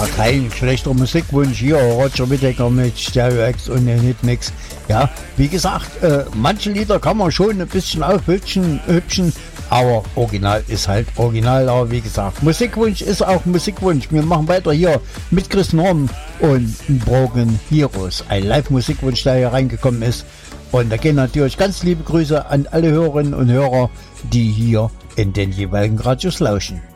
kein schlechter Musikwunsch hier, Roger Whittaker mit Stereo X und den Hitmix. Ja, wie gesagt, manche Lieder kann man schon ein bisschen aufhübschen, aber Original ist halt Original. Aber wie gesagt, Musikwunsch ist auch Musikwunsch. Wir machen weiter hier mit Chris Norm und Broken Heroes. Ein Live-Musikwunsch, der hier reingekommen ist. Und da gehen natürlich ganz liebe Grüße an alle Hörerinnen und Hörer, die hier in den jeweiligen Radios lauschen.